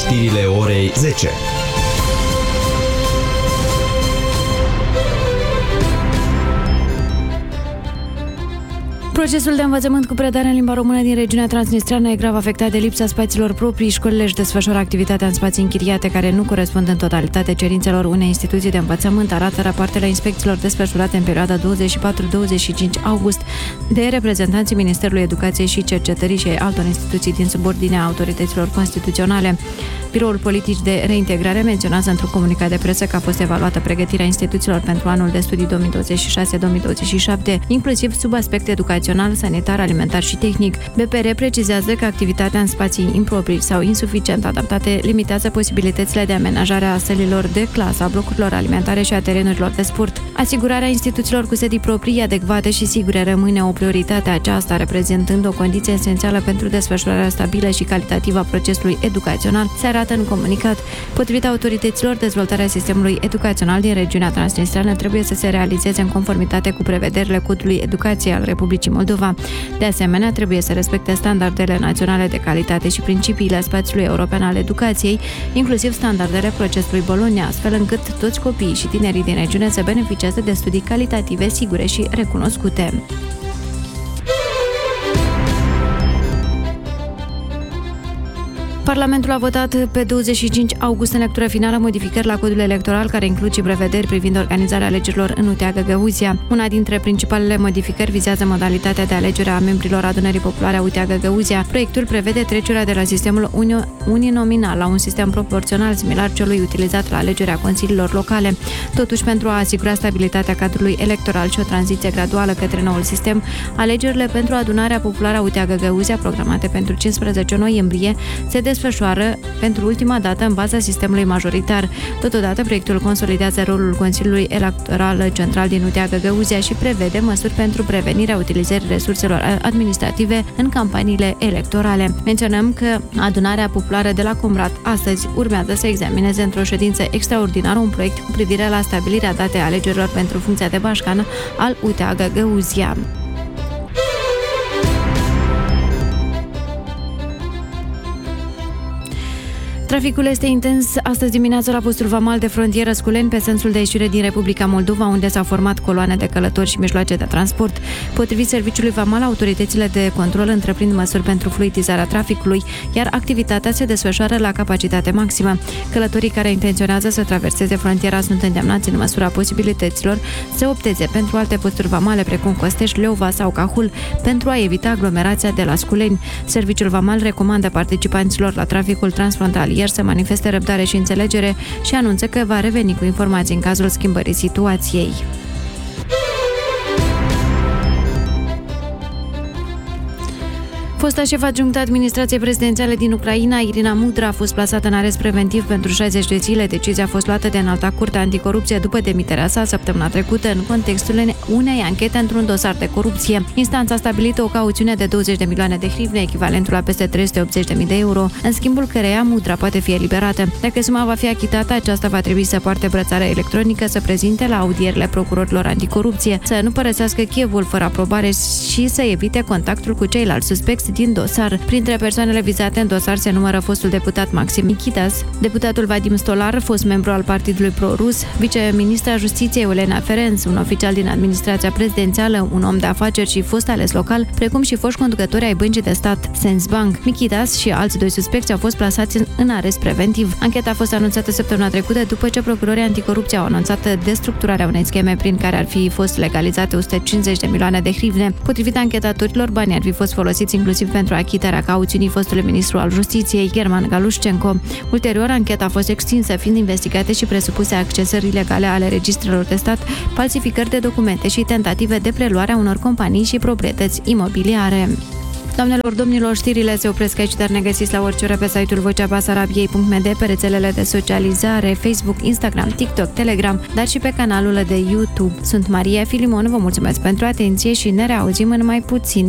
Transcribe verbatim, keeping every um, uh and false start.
Știrile orei zece. Procesul de învățământ cu predare în limba română din regiunea transnistreană e grav afectat de lipsa spațiilor proprii. Școlile își desfășoară activitatea în spații închiriate care nu corespund în totalitate cerințelor unei instituții de învățământ, arată rapoartele inspecțiilor desfășurate în perioada douăzeci și patru douăzeci și cinci august de reprezentanții Ministerului Educației și Cercetării și altor instituții din subordinea autorităților constituționale. Biroul Politic de Reintegrare menționează într-un comunicat de presă că a fost evaluată pregătirea instituțiilor pentru anul de studii două mii douăzeci și șase două mii douăzeci și șapte, inclusiv sub aspect educațional, sanitar, alimentar și tehnic. B P R precizează că activitatea în spații improprii sau insuficient adaptate limitează posibilitățile de amenajare a sălilor de clasă, a blocurilor alimentare și a terenurilor de sport. Asigurarea instituțiilor cu sedii proprii adecvate și sigure rămâne o prioritate, aceasta reprezentând o condiție esențială pentru desfășurarea stabilă și calitativă a procesului educațional, se arată în comunicat. Potrivit autorităților, dezvoltarea sistemului educațional din regiunea transnistreană trebuie să se realizeze în conformitate cu prevederile Codului Educației al Republicii Moldova. De asemenea, trebuie să respecte standardele naționale de calitate și principiile spațiului european al educației, inclusiv standardele procesului Bologna, astfel încât toți copiii și tinerii din regiune să beneficieze de studii calitative, sigure și recunoscute. Parlamentul a votat pe douăzeci și cinci august în lectură finală modificări la codul electoral care includ și prevederi privind organizarea alegerilor în U T A Găgăuzia. Una dintre principalele modificări vizează modalitatea de alegere a membrilor adunării populare a U T A Găgăuzia. Proiectul prevede trecerea de la sistemul uninominal la un sistem proporțional similar celui utilizat la alegerea consiliilor locale. Totuși, pentru a asigura stabilitatea cadrului electoral și o tranziție graduală către noul sistem, alegerile pentru adunarea populară a U T A Găgăuzia, programate pentru cincisprezece noiembrie, se desfășoară pentru ultima dată în baza sistemului majoritar. Totodată, proiectul consolidează rolul Consiliului Electoral Central din U T A Găgăuzia și prevede măsuri pentru prevenirea utilizării resurselor administrative în campaniile electorale. Menționăm că adunarea populară de la Comrat astăzi urmează să examineze într-o ședință extraordinară un proiect cu privire la stabilirea datei alegerilor pentru funcția de bașcan al U T A Găgăuzia. Traficul este intens astăzi dimineață la postul vamal de frontieră Sculeni, pe sensul de ieșire din Republica Moldova, unde s-au format coloane de călători și mijloace de transport. Potrivit serviciului vamal, autoritățile de control întreprind măsuri pentru fluidizarea traficului, iar activitatea se desfășoară la capacitate maximă. Călătorii care intenționează să traverseze frontiera sunt îndemnați în măsura posibilităților să opteze pentru alte posturi vamale, precum Costești, Leova sau Cahul, pentru a evita aglomerația de la Sculeni. Serviciul vamal recomandă participanților la traficul transfrontalier să manifeste răbdare și înțelegere și anunță că va reveni cu informații în cazul schimbării situației. Fosta șef adjunct administrației prezidențiale din Ucraina, Irina Mudra, a fost plasată în arest preventiv pentru șaizeci de zile. Decizia a fost luată de Înalta Curte Anticorupție după demiterea sa săptămâna trecută în contextul unei anchete într-un dosar de corupție. Instanța a stabilit o cauțiune de douăzeci de milioane de hrivne, echivalentul la peste trei sute optzeci de mii de euro, în schimbul căreia Mudra poate fi eliberată. Dacă suma va fi achitată, aceasta va trebui să poarte brățară electronică, să prezinte la audierile procurorilor anticorupție, să nu părăsească Kievul fără aprobare și să evite contactul cu ceilalți suspecți din dosar. Printre persoanele vizate în dosar se numără fostul deputat Maxim Michitas, deputatul Vadim Stolar, fost membru al Partidului Pro-Rus, viceministra Justiției Olena Ferenc, un oficial din administrația prezidențială, un om de afaceri și fost ales local, precum și foști conducători ai băncii de stat Sensbank. Michitas și alți doi suspecți au fost plasați în arest preventiv. Ancheta a fost anunțată săptămâna trecută după ce procurorii anticorupție au anunțat destructurarea unei scheme prin care ar fi fost legalizate o sută cincizeci de milioane de hrivne. Potrivit anchetatorilor, banii ar fi fost folosiți inclusiv pentru achitarea cauțiunii fostului ministru al Justiției, German Galușcenco. Ulterior, ancheta a fost extinsă, fiind investigate și presupuse accesări ilegale ale registrelor de stat, falsificări de documente și tentative de preluare a unor companii și proprietăți imobiliare. Doamnelor, domnilor, știrile se opresc aici, dar ne găsiți la orice oră pe site-ul vocea basarabiei punct m d, pe rețelele de socializare, Facebook, Instagram, TikTok, Telegram, dar și pe canalul de YouTube. Sunt Maria Filimon, vă mulțumesc pentru atenție și ne reauzim în mai puțin